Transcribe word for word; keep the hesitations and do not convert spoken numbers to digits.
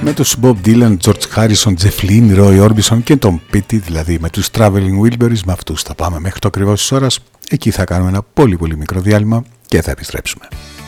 με τους Bob Dylan, George Harrison, Jeff Lynne, Roy Orbison και τον Petty, δηλαδή με τους Traveling Wilburys. Με αυτούς θα πάμε μέχρι το ακριβώς της ώρας. Εκεί θα κάνουμε ένα πολύ πολύ μικρό διάλειμμα και θα επιστρέψουμε.